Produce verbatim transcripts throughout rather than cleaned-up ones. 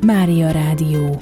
Mária Rádió.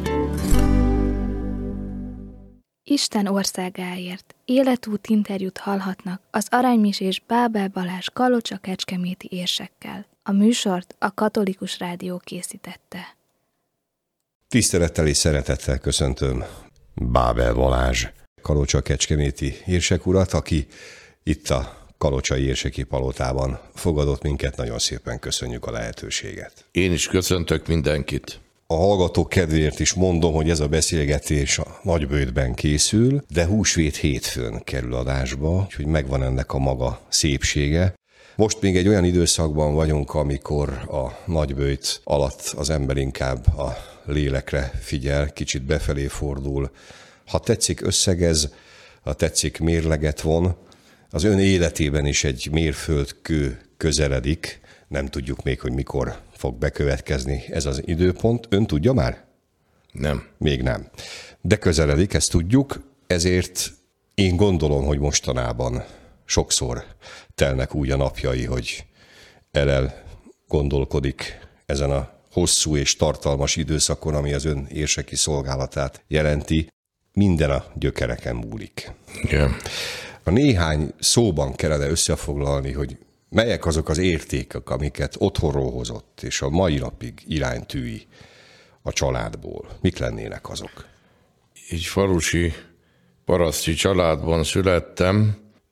Isten országáért életút interjút hallhatnak az Aranymisés Bábel Balázs Kalocsa-Kecskeméti érsekkel. A műsort a Katolikus Rádió készítette. Tisztelettel és szeretettel köszöntöm Bábel Balázs Kalocsa-Kecskeméti érsek urat, aki itt a Kalocsai érseki palotában fogadott minket. Nagyon szépen köszönjük a lehetőséget. Én is köszöntök mindenkit. A hallgatók kedvéért is mondom, hogy ez a beszélgetés a Nagyböjtben készül, de húsvét hétfőn kerül adásba, úgyhogy megvan ennek a maga szépsége. Most még egy olyan időszakban vagyunk, amikor a Nagyböjt alatt az ember inkább a lélekre figyel, kicsit befelé fordul. Ha tetszik, összegez, ha tetszik, mérleget von. Az ön életében is egy mérföldkő közeledik, nem tudjuk még, hogy mikor fog bekövetkezni ez az időpont. Ön tudja már? Nem. Még nem. De közeledik, ezt tudjuk, ezért én gondolom, hogy mostanában sokszor telnek úgy a napjai, hogy el gondolkodik ezen a hosszú és tartalmas időszakon, ami az ön érseki szolgálatát jelenti. Minden a gyökereken múlik. Igen. A néhány szóban kellene összefoglalni, hogy melyek azok az értékek, amiket otthonról hozott, és a mai napig iránytűi a családból. Mik lennének azok? Egy falusi paraszti családban születtem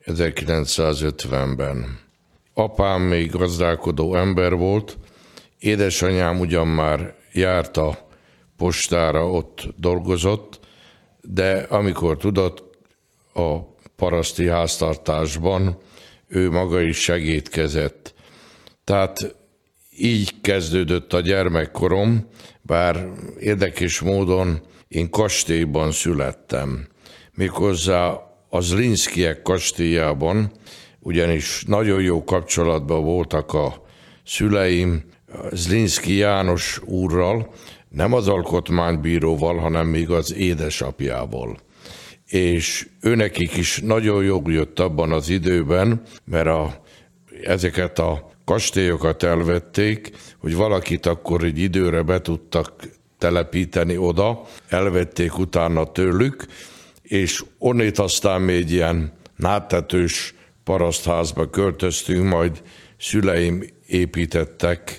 ezerkilencszázötvenben. Apám még gazdálkodó ember volt, édesanyám ugyan már járt a postára, ott dolgozott, de amikor tudott, a paraszti háztartásban ő maga is segédkezett. Tehát így kezdődött a gyermekkorom, bár érdekes módon én kastélyban születtem. Méghozzá a Zlinszkijek kastélyában, ugyanis nagyon jó kapcsolatban voltak a szüleim Zlinszky János úrral, nem az alkotmánybíróval, hanem még az édesapjával. És őnekik is nagyon jól jött abban az időben, mert a, ezeket a kastélyokat elvették, hogy valakit akkor egy időre be tudtak telepíteni oda, elvették utána tőlük, és onnét aztán még ilyen náttetős parasztházba költöztünk, majd szüleim építettek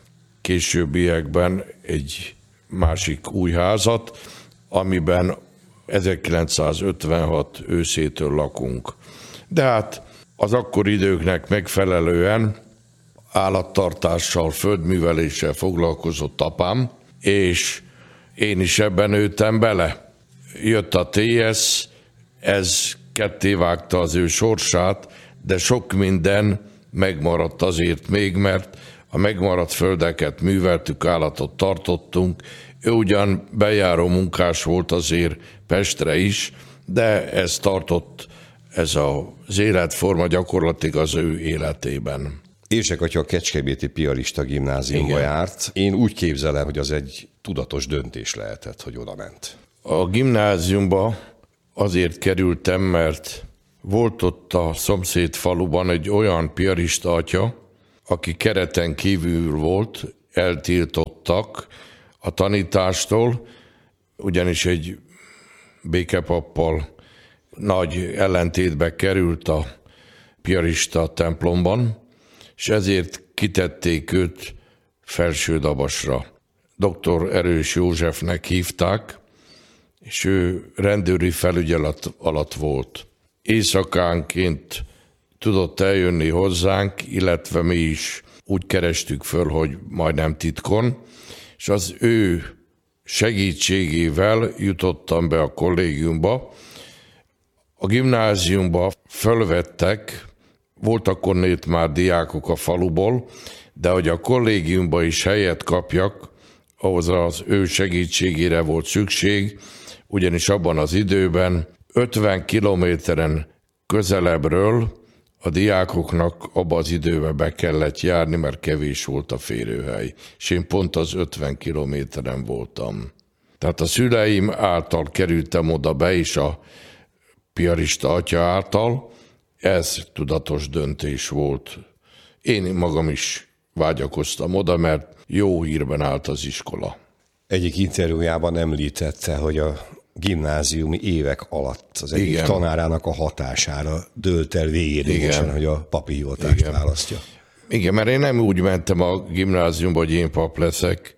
későbbiekben egy másik új házat, amiben ezerkilencszázötvenhat őszétől lakunk. De hát az akkori időknek megfelelően állattartással, földműveléssel foglalkozott apám, és én is ebben nőttem bele. Jött a té es, ez kettévágta az ő sorsát, de sok minden megmaradt azért még, mert a megmaradt földeket műveltük, állatot tartottunk. Ő ugyan bejáró munkás volt azért Pestre is, de ez tartott, ez az életforma gyakorlatilag az ő életében. Érsek atya a Kecskeméti Piarista Gimnáziumba Igen. járt. Én úgy képzelem, hogy az egy tudatos döntés lehetett, hogy oda ment. A gimnáziumba azért kerültem, mert volt ott a szomszéd faluban egy olyan piarista atya, aki kereten kívül volt, eltiltottak a tanítástól, ugyanis egy békepappal nagy ellentétbe került a piarista templomban, és ezért kitették őt Felsődabasra. doktor Erős Józsefnek hívták, és ő rendőri felügyelet alatt volt. Éjszakánként tudott eljönni hozzánk, illetve mi is úgy kerestük föl, hogy majdnem titkon, és az ő segítségével jutottam be a kollégiumba. A gimnáziumba fölvettek, voltak onnét már diákok a faluból, de hogy a kollégiumba is helyet kapjak, ahhoz az ő segítségére volt szükség, ugyanis abban az időben ötven kilométeren közelebbről a diákoknak abban az időben be kellett járni, mert kevés volt a férőhely. És én pont az ötven kilométeren voltam. Tehát a szüleim által kerültem oda be, és a piarista atya által. Ez tudatos döntés volt. Én magam is vágyakoztam oda, mert jó hírben állt az iskola. Egyik interjújában említette, hogy a gimnáziumi évek alatt az egyik Igen. tanárának a hatására dőlt el végérvényesen, hogy a papi hivatást Igen. választja. Igen, mert én nem úgy mentem a gimnáziumba, hogy én pap leszek.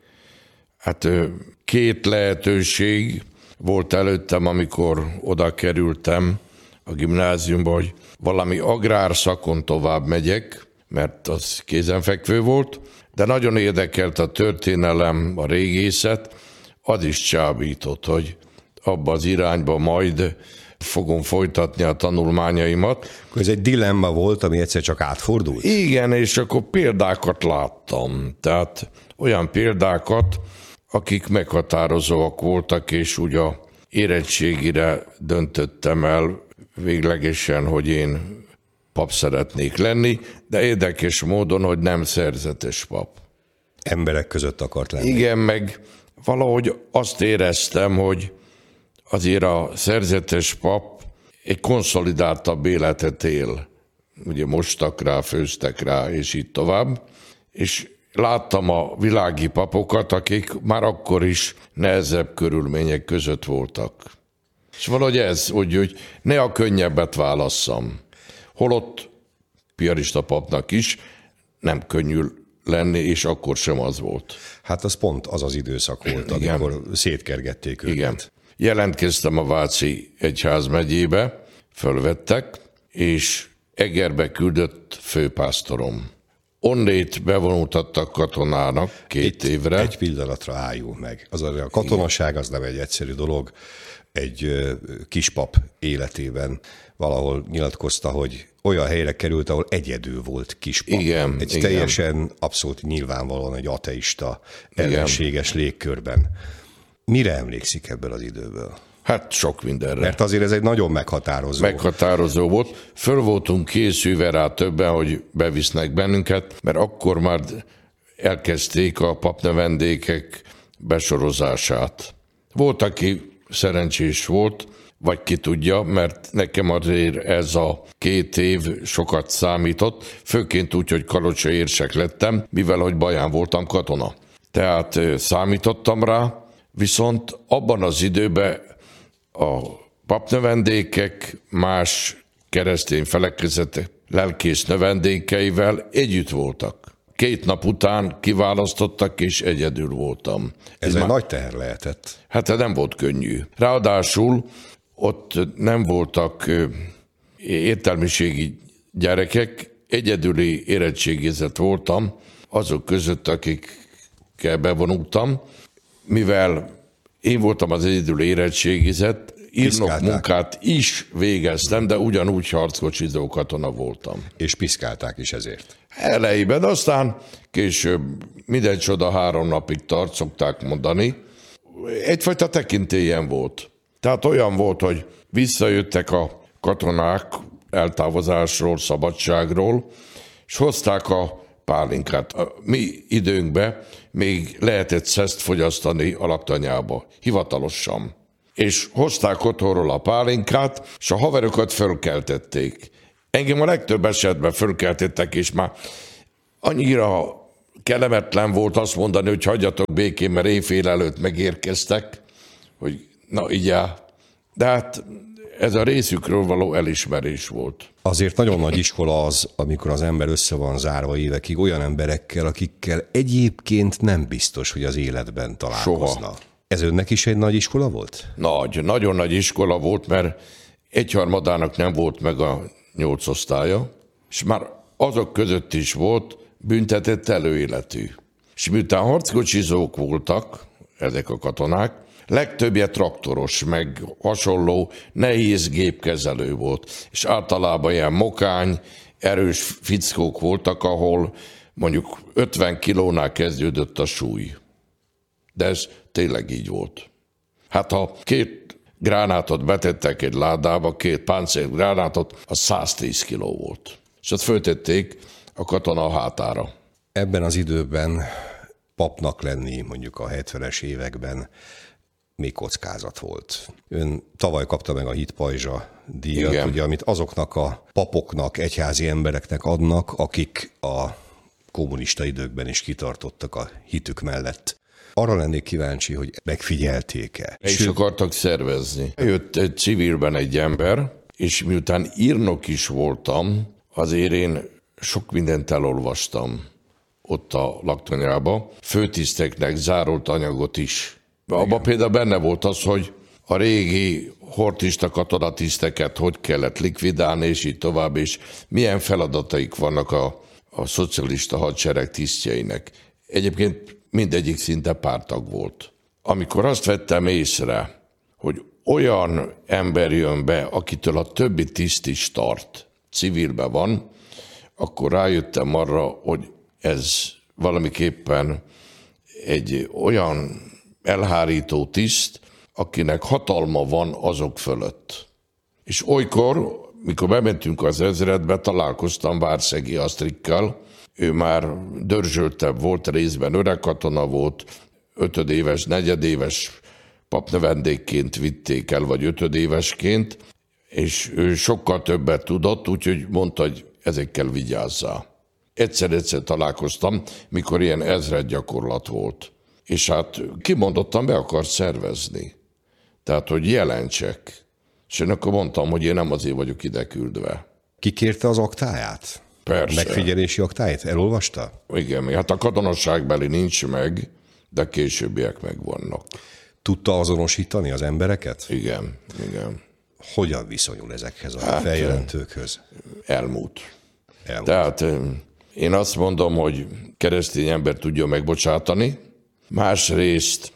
Hát két lehetőség volt előttem, amikor oda kerültem a gimnáziumba, hogy valami agrárszakon tovább megyek, mert az kézenfekvő volt, de nagyon érdekelt a történelem, a régészet, az is csábított, hogy abba az irányba majd fogom folytatni a tanulmányaimat. Ez egy dilemma volt, ami egyszer csak átfordult? Igen, és akkor példákat láttam. Tehát olyan példákat, akik meghatározóak voltak, és úgy a érettségire döntöttem el véglegesen, hogy én pap szeretnék lenni, de érdekes módon, hogy nem szerzetes pap. Emberek között akart lenni. Igen, meg valahogy azt éreztem, hogy azért a szerzetes pap egy konszolidáltabb életet él. Ugye mostak rá, főztek rá, és így tovább. És láttam a világi papokat, akik már akkor is nehezebb körülmények között voltak. És valahogy ez, hogy, hogy ne a könnyebbet válasszam. Holott piarista papnak is nem könnyű lenni, és akkor sem az volt. Hát az pont az az időszak volt, Igen. amikor szétkergették őket. Igen. Jelentkeztem a Váci egyházmegyébe, fölvettek, és Egerbe küldött főpásztorom. Onnét bevonultattak katonának két Itt évre. Egy pillanatra álljunk meg. Az a katonaság az nem egy egyszerű dolog. Egy kispap életében valahol nyilatkozta, hogy olyan helyre került, ahol egyedül volt kispap. Igen, egy igen. teljesen, abszolút nyilvánvalóan egy ateista, ellenséges légkörben. Mire emlékszik ebből az időből? Hát sok mindenre. Mert azért ez egy nagyon meghatározó. Meghatározó volt. Föl voltunk készülve rá többen, hogy bevisznek bennünket, mert akkor már elkezdték a papnövendékek besorozását. Volt, aki szerencsés volt, vagy ki tudja, mert nekem azért ez a két év sokat számított, főként úgy, hogy kalocsa érsek lettem, mivel hogy Baján voltam katona. Tehát számítottam rá, viszont abban az időben a papnövendékek más keresztény felekezetek lelkész növendékeivel együtt voltak. Két nap után kiválasztottak, és egyedül voltam. Ez, Ez egy már... nagy teher lehetett. Hát nem volt könnyű. Ráadásul ott nem voltak értelmiségi gyerekek, egyedüli érettségizett voltam, azok között, akikkel bevonultam, mivel én voltam az egyedül érettségizett, írnok munkát is végeztem, de ugyanúgy harckocsizó katona voltam. És piszkálták is ezért. Elejében, aztán később minden csoda három napig tart, szokták mondani. Egyfajta tekintélyen volt. Tehát olyan volt, hogy visszajöttek a katonák eltávozásról, szabadságról, és hozták a pálinkát. A mi időnkben még lehetett szeszt fogyasztani a laktanyába, hivatalosan. És hozták otthonról a pálinkát, és a haverokat fölkeltették. Engem a legtöbb esetben fölkeltettek, és már annyira kellemetlen volt azt mondani, hogy hagyjatok békén, mert éjfél előtt megérkeztek, hogy na így áll. De hát ez a részükről való elismerés volt. Azért nagyon nagy iskola az, amikor az ember össze van zárva évekig olyan emberekkel, akikkel egyébként nem biztos, hogy az életben találkozna. Soha. Ez önnek is egy nagy iskola volt? Nagy, nagyon nagy iskola volt, mert egyharmadának nem volt meg a nyolc osztálya, és már azok között is volt büntetett előéletű. És miután harckocsizók voltak, ezek a katonák, legtöbbje traktoros, meg hasonló nehéz gépkezelő volt, és általában ilyen mokány, erős fickók voltak, ahol mondjuk ötven kilónál kezdődött a súly. De ez tényleg így volt. Hát ha két gránátot betettek egy ládába, két páncélgránátot, az száztíz kiló volt. És azt föltették a katona hátára. Ebben az időben papnak lenni, mondjuk a hetvenes években még kockázat volt. Ön tavaly kapta meg a Hit Pajzsa díjat, ugye, amit azoknak a papoknak, egyházi embereknek adnak, akik a kommunista időkben is kitartottak a hitük mellett. Arra lennék kíváncsi, hogy megfigyelték-e. És akartak szervezni. Jött egy civilben egy ember, és miután írnok is voltam, azért én sok mindent elolvastam ott a laktanyába, főtiszteknek zárolt anyagot is. Abban például benne volt az, hogy a régi hortista katonatiszteket hogy kellett likvidálni, és így tovább, és milyen feladataik vannak a, a szocialista hadsereg tisztjeinek. Egyébként mindegyik szinte pártag volt. Amikor azt vettem észre, hogy olyan ember jön be, akitől a többi tiszt is tart, civilben van, akkor rájöttem arra, hogy ez valamiképpen egy olyan elhárító tiszt, akinek hatalma van azok fölött. És olykor, mikor bementünk az ezredbe, találkoztam Várszegi Asztrikkal, ő már dörzsöltebb volt, részben öreg katona volt, ötödéves, negyedéves papnövendékként vitték el, vagy ötödévesként, és ő sokkal többet tudott, úgyhogy mondta, hogy ezekkel vigyázzál. Egyszer-egyszer találkoztam, mikor ilyen ezred gyakorlat volt. És hát kimondottan be akart szervezni. Tehát, hogy jelentsek. És én akkor mondtam, hogy én nem azért vagyok ide küldve. Kikérte az aktáját? Persze. Megfigyelési aktáját? Elolvasta? Igen, hát a katonasságbeli nincs meg, de későbbiek megvannak. Tudta azonosítani az embereket? Igen, igen. Hogyan viszonyul ezekhez a hát, feljelentőkhöz? Elmúlt. Elmúlt. Tehát én azt mondom, hogy keresztény ember tudja megbocsátani, másrészt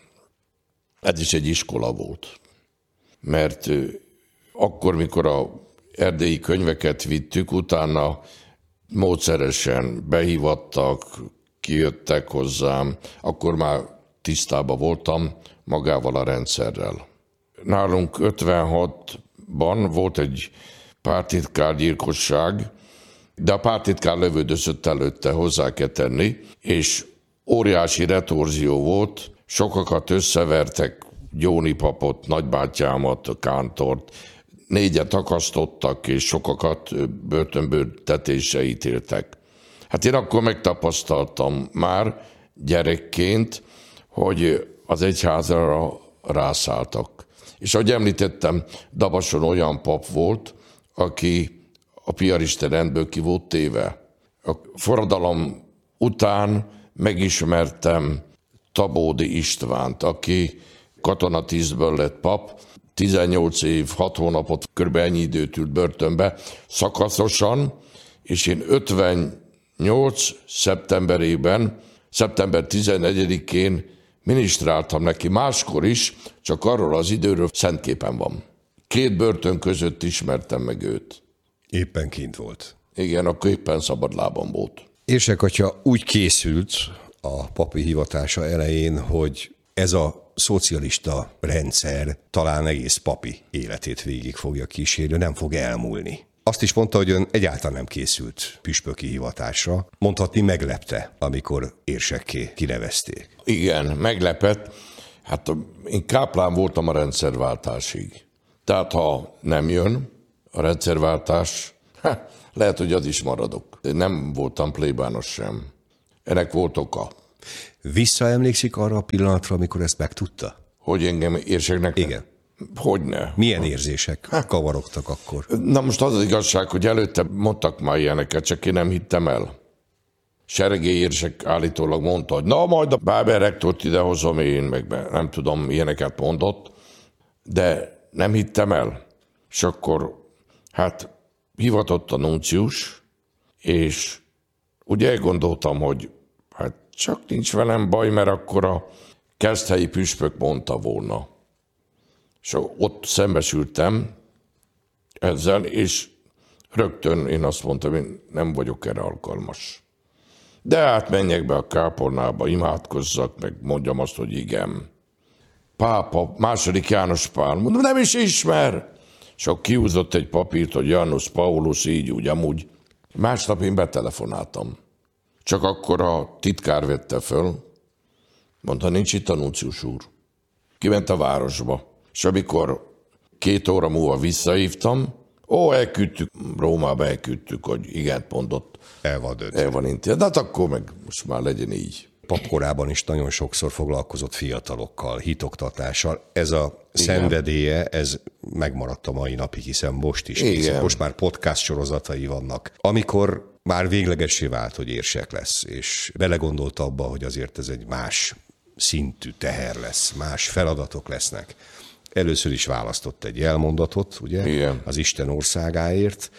ez is egy iskola volt. Mert akkor, mikor a erdélyi könyveket vittük, utána módszeresen behívattak, kijöttek hozzám, akkor már tisztában voltam magával a rendszerrel. Nálunk ötvenhatban volt egy pártitkárgyilkosság, de a pártitkár lövöldözött előtte, hozzá kell tenni, és óriási retorzió volt, sokakat összevertek, Gyóni papot, nagybátyámat, Kántort, négyet akasztottak, és sokakat börtönbüntetésre ítéltek. Hát én akkor megtapasztaltam már gyerekként, hogy az egyházra rászálltak. És ahogy említettem, Dabason olyan pap volt, aki a piarista rendből ki volt téve. A forradalom után megismertem Tabódi Istvánt, aki katonatisztből lett pap, tizennyolc év, hat hónapot, kb. Ennyi időt ült börtönbe, szakaszosan, és én ötvennyolc szeptemberében, szeptember tizennegyedikén minisztráltam neki, máskor is, csak arról az időről szentképen van. Két börtön között ismertem meg őt. Éppen kint volt. Igen, akkor éppen szabadlábon volt. Érsek atya úgy készült a papi hivatása elején, hogy ez a szocialista rendszer talán egész papi életét végig fogja kísérni, nem fog elmúlni. Azt is mondta, hogy ön egyáltalán nem készült püspöki hivatásra. Mondhatni meglepte, amikor érsekké kinevezték. Igen, meglepett. Hát én káplán voltam a rendszerváltásig. Tehát ha nem jön a rendszerváltás, ha, lehet, hogy az is maradok. De nem voltam plébános sem. Ennek volt oka. Visszaemlékszik arra a pillanatra, amikor ezt megtudta? Hogy engem érseknek? Igen. Hogyne. Milyen érzések kavarogtak akkor? Na most az az igazság, hogy előtte mondtak már ilyeneket, csak én nem hittem el. Sergély érsek állítólag mondta, hogy na majd a Bábel rektort idehozom én, meg nem tudom, ilyeneket mondott, de nem hittem el. És akkor hát hivatott a nuncius, és ugye elgondoltam, hogy hát csak nincs velem baj, mert akkor a keszthelyi püspök mondta volna. És ott szembesültem ezzel, és rögtön én azt mondtam, én nem vagyok erre alkalmas. De hát menjek be a kápolnába, imádkozzak, meg mondjam azt, hogy igen. Pápa, második János Pál, mondom, nem is ismer. És akkor kiúzott egy papírt, hogy Janus Paulus, így, úgy, amúgy. Másnap én betelefonáltam. Csak akkor a titkár vette föl, mondta, nincs itt a nuncius úr. Kiment a városba. És amikor két óra múlva visszahívtam, ó, elküldtük, Rómába elküldtük, hogy igent mondott. El van döntve. El van intézve. De hát akkor meg most már legyen így. papkorában is nagyon sokszor foglalkozott fiatalokkal, hitoktatással. Ez a Igen. szenvedélye, ez megmaradt a mai napig, hiszen most is készít. Most már podcast sorozatai vannak. Amikor már véglegessé vált, hogy érsek lesz, és belegondolt abba, hogy azért ez egy más szintű teher lesz, más feladatok lesznek. Először is választott egy jelmondatot, ugye, Igen. az Isten országáért.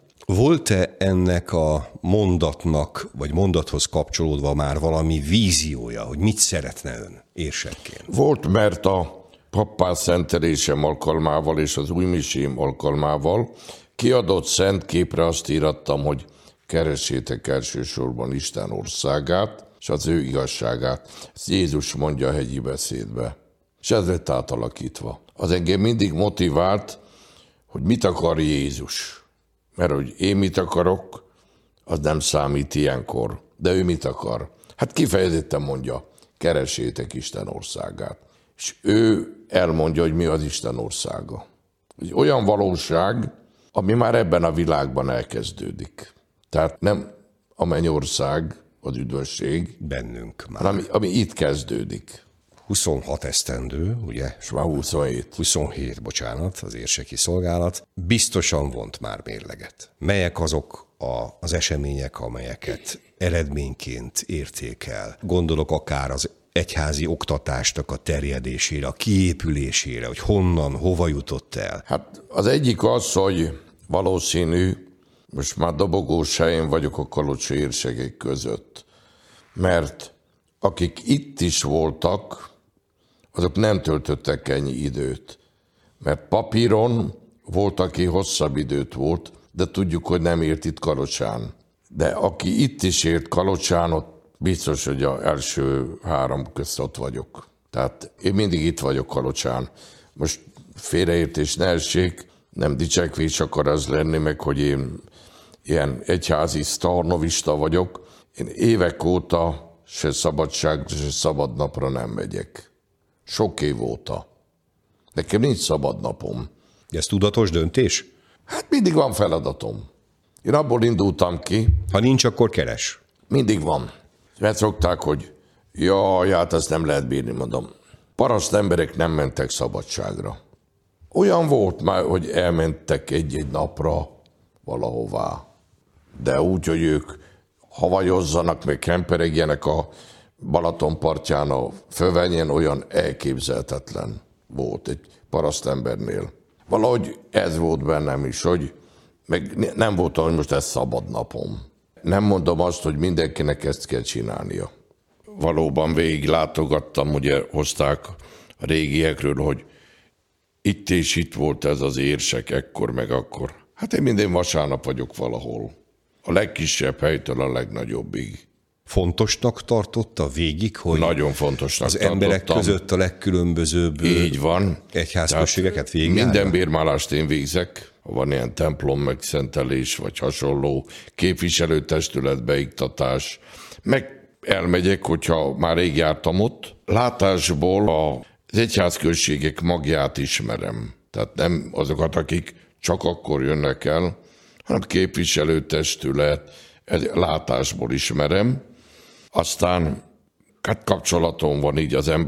Volt-e ennek a mondatnak, vagy mondathoz kapcsolódva már valami víziója, hogy mit szeretne ön érsekként? Volt, mert a pappá szentelésem alkalmával és az új misém alkalmával kiadott szent képre azt írattam, hogy keressétek elsősorban Isten országát, és az ő igazságát. Ezt Jézus mondja a hegyi beszédbe. És ez lett átalakítva. Az engem mindig motivált, hogy mit akar Jézus. Mert hogy én mit akarok, az nem számít ilyenkor. De ő mit akar? Hát kifejezetten mondja, keressétek Isten országát. És ő elmondja, hogy mi az Isten országa. Egy olyan valóság, ami már ebben a világban elkezdődik. Tehát nem a mennyország, az üdvösség, bennünk már. Ami, ami itt kezdődik. huszonhat esztendő, ugye? És már huszonhét. huszonhét, bocsánat, az érseki szolgálat. Biztosan vont már mérleget. Melyek azok a, az események, amelyeket eredményként értékel? Gondolok akár az egyházi oktatásnak a terjedésére, a kiépülésére, hogy honnan, hova jutott el? Hát az egyik az, hogy valószínű, most már dobogós helyen vagyok a kalocsi érsekek között, mert akik itt is voltak, azok nem töltöttek ennyi időt. Mert papíron volt, aki hosszabb időt volt, de tudjuk, hogy nem ért itt Kalocsán. De aki itt is ért Kalocsán, ott biztos, hogy az első három közt ott vagyok. Tehát én mindig itt vagyok Kalocsán. Most félreértés ne essék, nem dicsekvés akar az lenni, meg hogy én ilyen egyházi sztarnovista vagyok. Én évek óta se szabadság, se szabad napra nem megyek. Sok év óta. Nekem nincs szabad napom. Ez tudatos döntés? Hát mindig van feladatom. Én abból indultam ki. Ha nincs, akkor keres. Mindig van. Mert szokták, hogy jaj, hát ezt nem lehet bírni, mondom. Paraszt emberek nem mentek szabadságra. Olyan volt már, hogy elmentek egy-egy napra valahová. De úgy, hogy ők havajozzanak, meg kemperegjenek a Balaton partján, a Fövenyen, olyan elképzelhetetlen volt egy parasztembernél. Valahogy ez volt bennem is, hogy meg nem volt, hogy most ez szabad napom. Nem mondom azt, hogy mindenkinek ezt kell csinálnia. Valóban végig látogattam, ugye hozták a régiekről, hogy itt és itt volt ez az érsek, ekkor meg akkor. Hát én minden vasárnap vagyok valahol. A legkisebb helytől a legnagyobbig. Fontosnak tartotta végig, hogy nagyon fontosnak az tartottam. Emberek között a legkülönbözőbb így van. Egyházközségeket végigjállja? Minden bérmálást én végzek. Ha van ilyen templom megszentelés, vagy hasonló, képviselőtestület, beiktatás. Meg elmegyek, hogyha már rég jártam ott. Látásból az egyházközségek magját ismerem. Tehát nem azokat, akik csak akkor jönnek el, hanem képviselőtestület, látásból ismerem. Aztán hát kapcsolatom van így az emberek,